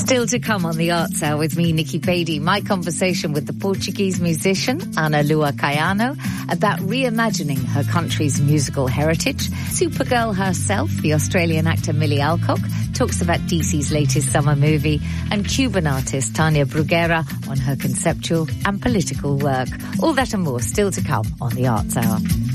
Still to come on the Arts Hour with me, Nikki Beattie. My conversation with the Portuguese musician Ana Lua Caiano about reimagining her country's musical heritage. Supergirl herself, the Australian actor Millie Alcock, talks about DC's latest summer movie, and Cuban artist Tania Bruguera on her conceptual and political work. All that and more still to come on the Arts Hour.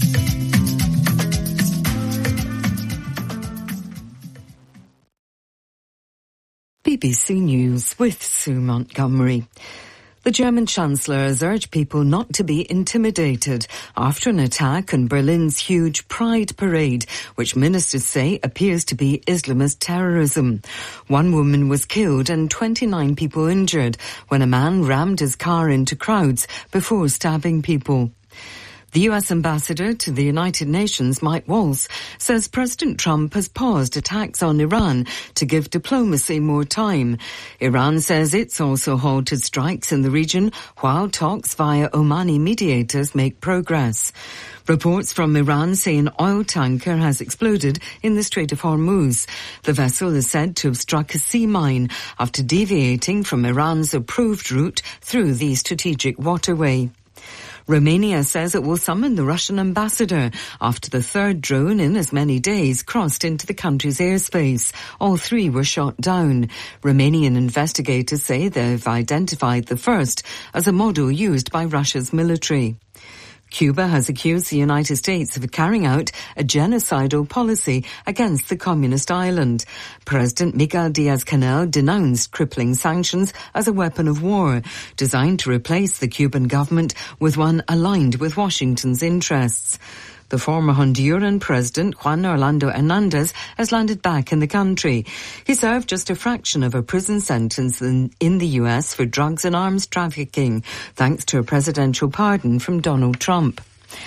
BBC News with Sue Montgomery. The German Chancellor has urged people not to be intimidated after an attack on Berlin's huge Pride parade, which ministers say appears to be Islamist terrorism. One woman was killed and 29 people injured when a man rammed his car into crowds before stabbing people. The US ambassador to the United Nations, Mike Waltz, says President Trump has paused attacks on Iran to give diplomacy more time. Iran says it's also halted strikes in the region while talks via Omani mediators make progress. Reports from Iran say an oil tanker has exploded in the Strait of Hormuz. The vessel is said to have struck a sea mine after deviating from Iran's approved route through the strategic waterway. Romania says it will summon the Russian ambassador after the third drone in as many days crossed into the country's airspace. All three were shot down. Romanian investigators say they've identified the first as a model used by Russia's military. Cuba has accused the United States of carrying out a genocidal policy against the communist island. President Miguel Diaz-Canel denounced crippling sanctions as a weapon of war, designed to replace the Cuban government with one aligned with Washington's interests. The former Honduran president, Juan Orlando Hernandez, has landed back in the country. He served just a fraction of a prison sentence in the US for drugs and arms trafficking, thanks to a presidential pardon from Donald Trump.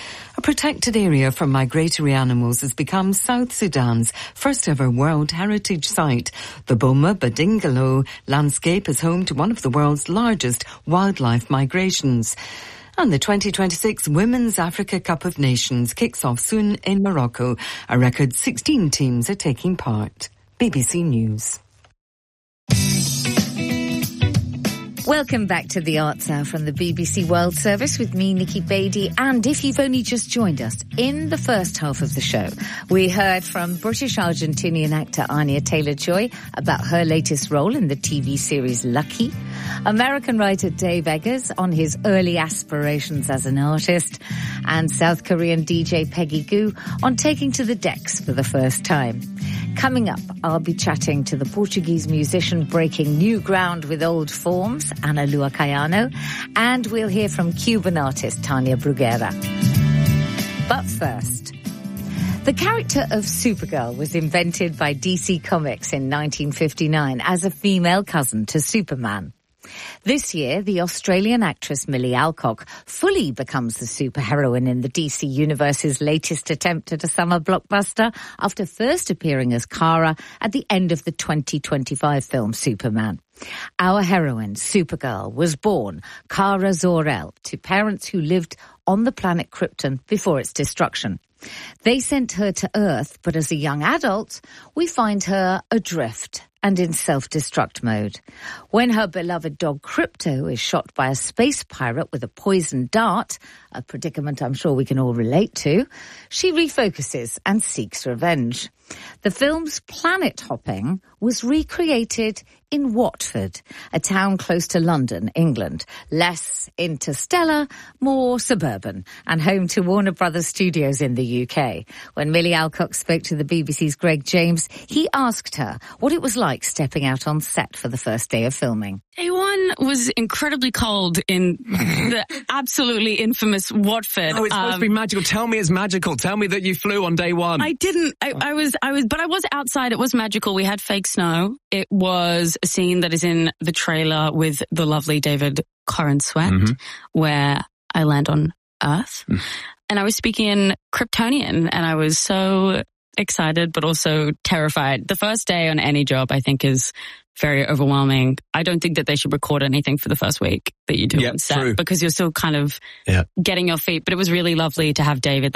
A protected area for migratory animals has become South Sudan's first ever World Heritage Site. The Boma Badingalo landscape is home to one of the world's largest wildlife migrations. And the 2026 Women's Africa Cup of Nations kicks off soon in Morocco. A record 16 teams are taking part. BBC News. Welcome back to the Arts Hour from the BBC World Service with me, Nikki Beattie. And if you've only just joined us, in the first half of the show, we heard from British-Argentinian actor Anya Taylor-Joy about her latest role in the TV series Lucky, American writer Dave Eggers on his early aspirations as an artist, and South Korean DJ Peggy Gou on taking to the decks for the first time. Coming up, I'll be chatting to the Portuguese musician breaking new ground with old forms, Ana Lua Caiano, and we'll hear from Cuban artist Tania Bruguera. But first, the character of Supergirl was invented by DC Comics in 1959 as a female cousin to Superman. This year, the Australian actress Millie Alcock fully becomes the superheroine in the DC Universe's latest attempt at a summer blockbuster after first appearing as Kara at the end of the 2025 film Superman. Our heroine, Supergirl, was born Kara Zor-El to parents who lived on the planet Krypton before its destruction. They sent her to Earth, but as a young adult, we find her adrift and in self-destruct mode. When her beloved dog Crypto is shot by a space pirate with a poisoned dart, a predicament I'm sure we can all relate to, she refocuses and seeks revenge. The film's planet hopping was recreated in Watford, a town close to London, England. Less interstellar, more suburban, and home to Warner Brothers Studios in the UK. When Millie Alcock spoke to the BBC's Greg James, he asked her what it was like stepping out on set for the first day of filming. Day one was incredibly cold in the absolutely infamous Watford. Oh, it's supposed to be magical. Tell me it's magical. Tell me that you flew on day one. I didn't. I was outside. It was magical. We had fake snow. It was a scene that is in the trailer with the lovely David Corenswet, where I land on Earth. And I was speaking in Kryptonian, and I was so excited, but also terrified. The first day on any job, I think, is very overwhelming. I don't think that they should record anything for the first week that you do on set, because you're still kind of getting your feet. But it was really lovely to have David